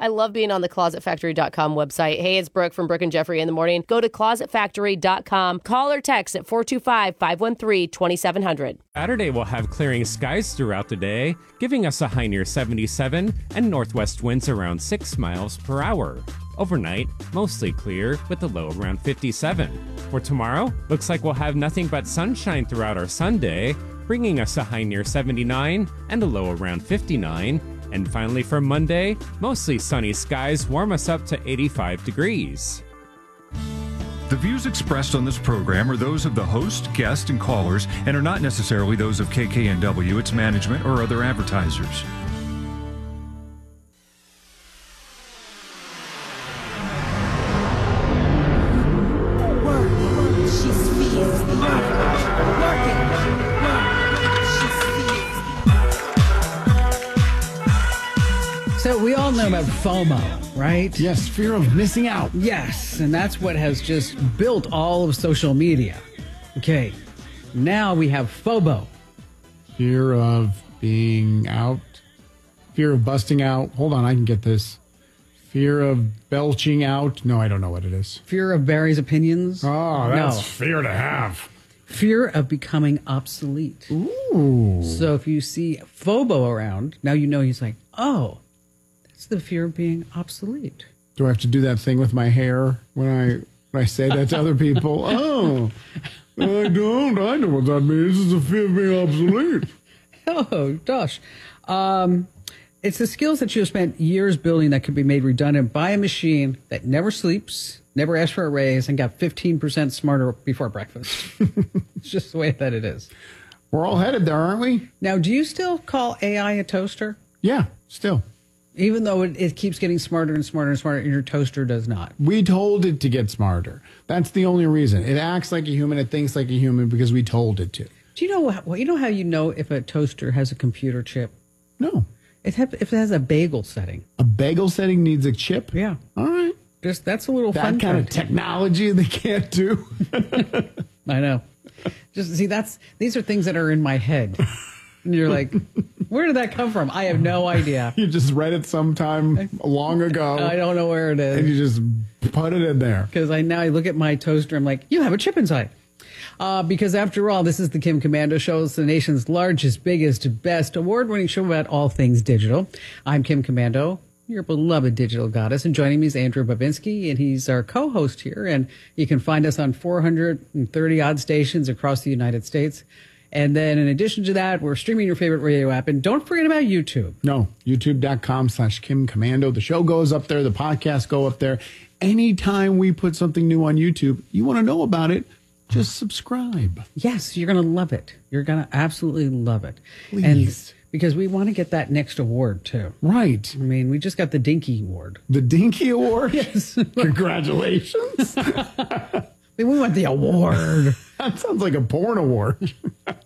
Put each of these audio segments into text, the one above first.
I love being on the ClosetFactory.com website. Hey, it's Brooke from Brooke and Jeffrey in the morning. Go to ClosetFactory.com. Call or text at 425-513-2700. Saturday will have clearing skies throughout the day, giving us a high near 77 and northwest winds around 6 miles per hour. Overnight, mostly clear with a low around 57. For tomorrow, looks like we'll have nothing but sunshine throughout our Sunday, bringing us a high near 79 and a low around 59. And finally for Monday, mostly sunny skies warm us up to 85 degrees. The views expressed on this program are those of the host, guest, and callers and are not necessarily those of KKNW, its management, or other advertisers. So we all know about FOMO, right? Yes, fear of missing out. Yes, and that's what has just built all of social media. Okay, now we have FOBO. Fear of being out. Fear of busting out. Hold on, I can get this. Fear of belching out. No, I don't know what it is. Fear of Barry's opinions. Oh, that's No. fear to have. Fear of becoming obsolete. Ooh. So if you see FOBO around, now you know he's like, oh, that's the fear of being obsolete. Do I have to do that thing with my hair when I say that to other people? Oh, I don't. I know what that means. It's a fear of being obsolete. Oh, gosh. It's the skills that you have spent years building that could be made redundant by a machine that never sleeps, never asked for a raise, and got 15% smarter before breakfast. It's just the way that it is. We're all headed there, aren't we? Now, do you still call AI a toaster? Yeah, still. Even though it keeps getting smarter and smarter and smarter, and your toaster does not. We told it to get smarter. That's the only reason. It acts like a human. It thinks like a human because we told it to. Do you know how you know if a toaster has a computer chip? No. If it has a bagel setting. A bagel setting needs a chip? Yeah. All right. Just that's a little fun That kind of fact. technology they can't do. I know. Just see, these are things that are in my head. And you're like, where did that come from? I have no idea. You just read it sometime long ago. I don't know where it And you is. just put it in there. Because now I look at my toaster, I'm like, you have a chip inside. Because after all, this is the Kim Komando Show. It's the nation's largest, biggest, best award-winning show about all things digital. I'm Kim Komando, your beloved digital goddess. And joining me is Andrew Babinski, and he's our co-host here. And you can find us on 430-odd stations across the United States. And then in addition to that, we're streaming your favorite radio app. And don't forget about YouTube. No, youtube.com/Kim Komando. The show goes up there. The podcasts go up there. Anytime we put something new on YouTube, you want to know about it, just subscribe. Yes, you're going to love it. You're going to absolutely love it. Please. And because we want to get that next award, too. Right. I mean, we just got the Dinky Award. The Dinky Award? Yes. Congratulations. I mean, we want the award. That sounds like a porn award.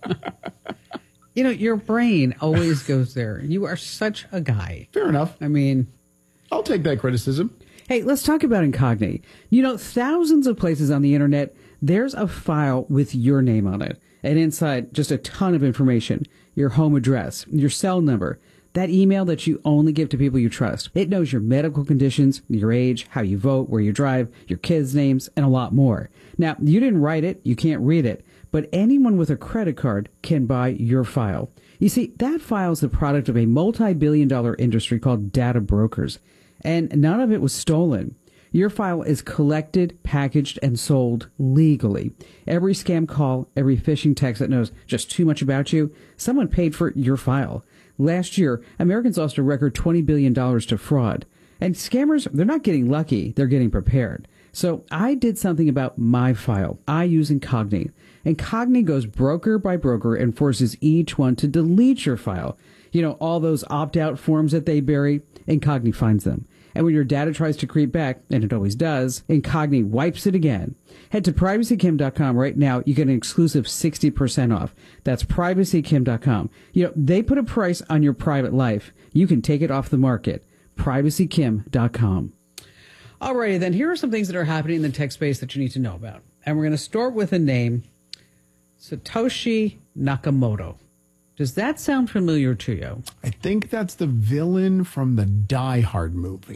You know, your brain always goes there. You are such a guy. Fair enough. I mean, I'll take that criticism. hey, let's talk about Incogni. You know, thousands of places on the internet, there's a file with your name on it. And inside, just a ton of information. Your home address, your cell number, that email that you only give to people you trust. It knows your medical conditions, your age, how you vote, where you drive, your kids' names, and a lot more. Now, you didn't write it, you can't read it, but anyone with a credit card can buy your file. You see, that file is the product of a multi-billion-dollar industry called data brokers, and none of it was stolen. Your file is collected, packaged, and sold legally. Every scam call, every phishing text that knows just too much about you, someone paid for your file. Last year, Americans lost a record $20 billion to fraud. And scammers, they're not getting lucky, they're getting prepared. So I did something about my file. I use Incogni. Incogni goes broker by broker and forces each one to delete your file. You know, all those opt-out forms that they bury, Incogni finds them. And when your data tries to creep back, and it always does, Incogni wipes it again. Head to privacykim.com right now. You get an exclusive 60% off. That's privacykim.com. You know, they put a price on your private life. You can take it off the market. privacykim.com. Alrighty, then here are some things that are happening in the tech space that you need to know about. And we're going to start with a name, Satoshi Nakamoto. Does that sound familiar to you? I think that's the villain from the Die Hard movie.